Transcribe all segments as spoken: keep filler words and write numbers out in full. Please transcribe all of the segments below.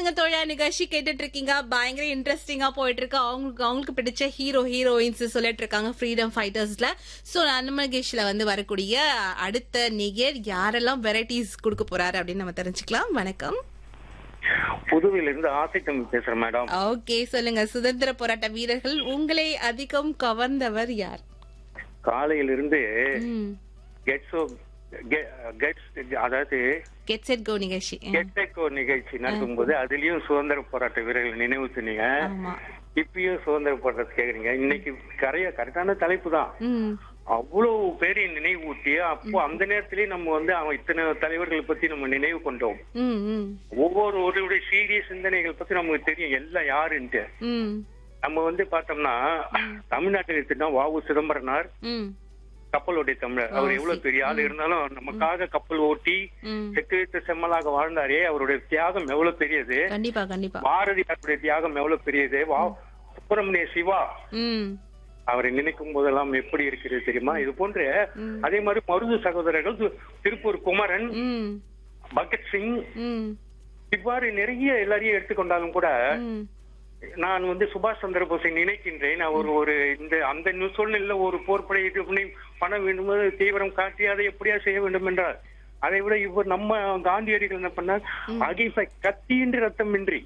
சொல்லுங்க தோழா நிகழ்ச்சி கேட்டுட்டு இருக்கீங்க. பயங்கர இன்ட்ரெஸ்டிங்கா போயிட்டு இருக்கு. அவங்களுக்கு அவங்களுக்கு பிடிச்ச ஹீரோ ஹீரோயின்ஸ் சொல்லிட்டு இருக்காங்க ஃப்ரீடம் ஃபைட்டர்ஸ்ல. சோ நம்ம நிகழ்ச்சியில வந்து வரக்கூடிய அடுத்த நிகர் யாரெல்லாம் வெரைட்டிஸ் கொடுக்க போறாரு அப்படின்னு நம்ம தெரிஞ்சுக்கலாம். வணக்கம். புதுவையில இருந்து ஆசை தம்பி பேசுறேன் மேடம். ஓகே, சொல்லுங்க. சுதந்திர போராட்ட வீரர்கள் உங்களை அதிகம் கவர்ந்தவர் யார்? காலையிலிருந்து கெட்ஸோ கெட்ஸ் அதாவது கெட் செட் கோ நிகழ்ச்சி கெட்ஸோ நிகழ்ச்சி நடக்கும்போது அதுலயும் சுதந்திர போராட்ட வீரர்கள் நினைவு சொன்னீங்க. இப்பயும் சுதந்திர போராட்டத்தை கேக்குறீங்க. இன்னைக்கு கரைய கரெக்டான தலைப்பு தான். அவ்வளவு பேரை நினைவூட்டி அப்போ அந்த நேரத்திலேயே நம்ம வந்து அவன் இத்தனை தலைவர்களை பத்தி நம்ம நினைவு கொண்டோம். ஒவ்வொருவருடைய சீரிய சிந்தனைகள் பத்தி நமக்கு தெரியும் எல்லாம் யாருன்ட்டு. நம்ம வந்து பார்த்தோம்னா தமிழ்நாட்டில் எடுத்துட்டா வாவு சிதம்பரனார் கப்பலோடைய தமிழர். அவர் எவ்வளவு பெரிய ஆள் இருந்தாலும் நமக்காக கப்பல் ஓட்டி செக்குவித்த செம்மலாக வாழ்ந்தாரே, அவருடைய தியாகம் எவ்வளவு பெரியது. கண்டிப்பா கண்டிப்பா. பாரதியாருடைய தியாகம் எவ்வளவு பெரியது. வா சுப்பிரமணிய சிவா அவரை நினைக்கும் போதெல்லாம் எப்படி இருக்கிறது தெரியுமா. இது போன்ற அதே மாதிரி மருது சகோதரர்கள் திருப்பூர் குமரன், பகத்சிங், இவ்வாறு நிறைய எல்லாரையும் எடுத்துக்கொண்டாலும் கூட நான் வந்து சுபாஷ் சந்திர போஸை நினைக்கின்றேன். அவர் ஒரு இந்த அந்த சூழ்நிலையில ஒரு போர்ப்படை இது பண்ணி பண்ண வேண்டும், தீவிரம் காட்டி அதை எப்படியா செய்ய வேண்டும் என்றார். அதை விட இவர் நம்ம காந்தியடிகள் என்ன பண்ணார், அகிம்சை கத்தியின்றி ரத்தமின்றி.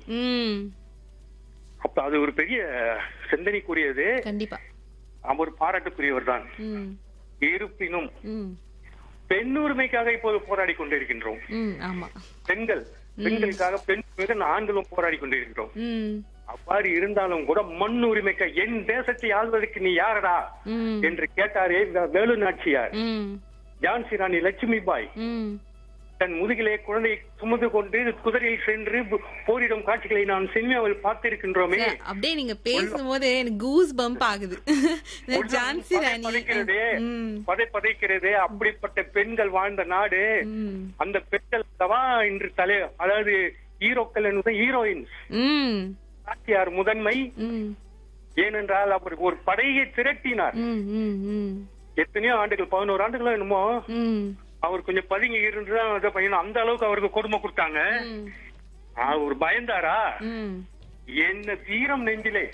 அப்ப அது ஒரு பெரிய சிந்தனைக்குரியது. கண்டிப்பா அவர் பாராட்டுக்குரியவர் தான். இருப்பினும் பெண் உரிமைக்காக இப்போது போராடி கொண்டிருக்கின்றோம். பெண்கள் பெண்களுக்காக பெண் ஆண்களும் போராடி கொண்டிருக்கிறோம். அவ்வாறு இருந்தாலும் கூட மண் உரிமைக்கு என் தேசத்தை ஆள்வதற்கு நீ யாரடா என்று கேட்டாரே வேலு நாச்சியார். ஜான்சி ராணி லட்சுமி பாய் தன் முதுகிலே குழந்தையை சுமந்து கொண்டு குதிரையில் சென்று போரிடும் காட்சிகளை நான் சினிமாவில் பார்த்திருக்கின்றோமே. அப்படியே நீங்க பேசும்போது எனக்கு கூஸ் பம்ப் ஆகுது. ஜான்சி ராணி பதை பதைக்கிறது. அப்படிப்பட்ட பெண்கள் வாழ்ந்த நாடு. அந்த பெண்கள் தான் இன்று தலை அதாவது ஹீரோக்கள் என்பது ஹீரோயின்ஸ். நாச்சியார் முதன்மை. ஏனென்றால் அவர் ஒரு படையை திரட்டினார். எத்தனையோ ஆண்டுகள், பதினோரு ஆண்டுகளோ என்னமோ அவர் கொஞ்சம் பதுங்கி இருந்துதான் அந்த அளவுக்கு அவருக்கு கொடுமை கொடுத்தாங்க. அவர் பயந்தாரா? என்ன தீரம் நெஞ்சிலே.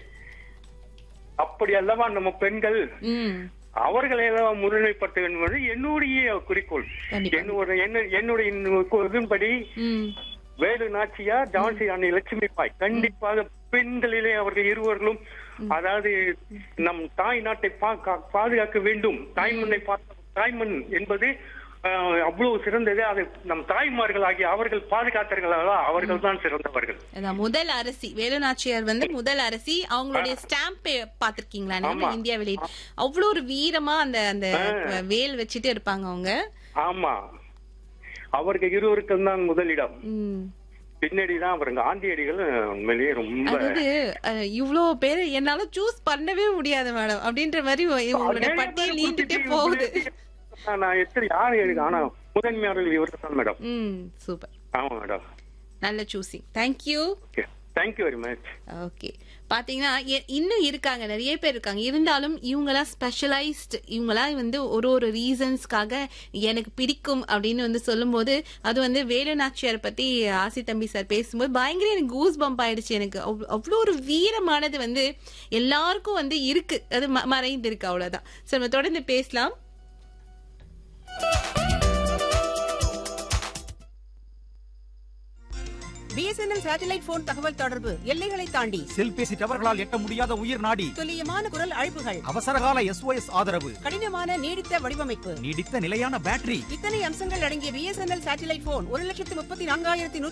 அப்படி அல்லவா நம்ம பெண்கள் அவர்களை எல்லாம் முன்னிலைப்படுத்த வேண்டும் என்பது என்னுடைய குறிக்கோள். என்னுடைய இதன்படி வேலு நாச்சியார், ஜான்சி ராணி லட்சுமி பாய் கண்டிப்பாக பெண்களிலே அவர்கள் இருவர்களும் அதாவது நம் தாய் நாட்டை பாதுகாக்க வேண்டும். தாய்மண்ணை தாய்மண் என்பது அவ்வளவு சிறந்தது. அதை நம் தாய்மார்கள் ஆகிய அவர்கள் பாதுகாத்தார்களா, அவர்கள் தான் சிறந்தவர்கள். முதல் அரசி வேலு நாச்சியார் வந்து முதல் அரசி. அவங்களுடைய ஸ்டாம்ப் பாத்திருக்கீங்களா இந்தியா வெளியே? அவ்வளவு ஒரு வீரமா அந்த அந்த வேல் வச்சுட்டு இருப்பாங்க அவங்க. ஆமா, அவர்கள் இருவருக்கும் தான் முதலிடம். பின்னாடிதான் அவர் காந்தியடிகள் உண்மையிலேயே ரொம்ப இவ்வளவு பேரு என்னால சூஸ் பண்ணவே முடியாது மேடம் அப்படின்ற மாதிரி உங்களுடைய பட்டியல் நீண்டுட்டே போகுது. நான் எத்தனை யாரு எழுது, ஆனா முதன்மையாளர்கள் இவர்கள் தான் மேடம். சூப்பர். ஆமா மேடம், நல்ல choosing. Thank you. Thank you very much. Okay, பாத்தீங்கன்னா இன்னும் இருக்காங்க, நிறைய பேர் இருக்காங்க. இருந்தாலும் இவங்கெல்லாம் ஸ்பெஷலைஸ்ட். இவங்கெல்லாம் வந்து ஒரு ஒரு ரீசன்ஸ்க்காக எனக்கு பிடிக்கும் அப்படின்னு வந்து சொல்லும் போது அது வந்து வேலு நாச்சியார் பத்தி ஆசி தம்பி சார் பேசும்போது பயங்கர எனக்கு கூஸ் பம்ப் ஆயிடுச்சு. எனக்கு அவ்வளோ ஒரு வீரமானது வந்து எல்லாருக்கும் வந்து இருக்கு, அது மறைந்து இருக்கு, அவ்வளவுதான். சரி, நம்ம தொடர்ந்து பேசலாம். பிஎஸ்என்எல் சேட்டலைட் போன் தகவல் தொடர்பு எல்லைகளை தாண்டி செல்பேசி டவர்களால் எட்ட முடியாத உயிர் நாடி. துல்லியமான குரல் அழைப்புகள், அவசரகால எஸ்ஓஎஸ் ஆதரவு, கடினமான நீடித்த வடிவமைப்பு, நீடித்த நிலையான பேட்டரி, இத்தனை அம்சங்கள் அடங்கிய பிஎஸ்என்எல் சேட்டலைட் போன் ஒரு லட்சத்து முப்பத்தி நான்காயிரத்தி